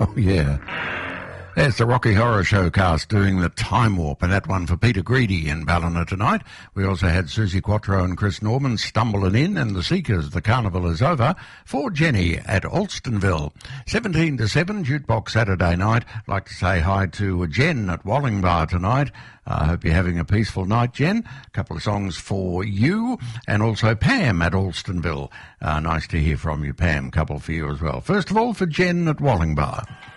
Oh, yeah. There's the Rocky Horror Showcast doing the Time Warp, and that one for Peter Greedy in Ballina tonight. We also had Susie Quattro and Chris Norman stumbling in, and the Seekers, The Carnival Is Over, for Jenny at Alstonville. 17 to 7, Jukebox Saturday night. I'd like to say hi to Jen at Wallingbar tonight. I hope you're having a peaceful night, Jen. A couple of songs for you, and also Pam at Alstonville. Nice to hear from you, Pam. Couple for you as well. First of all, for Jen at Wallingbar.